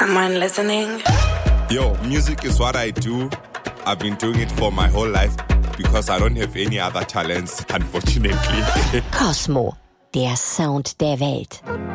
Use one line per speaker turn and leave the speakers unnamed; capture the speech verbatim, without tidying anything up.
someone listening?
Yo, music is what I do. I've been doing it for my whole life because I don't have any other talents, unfortunately.
Cosmo, der Sound der Welt.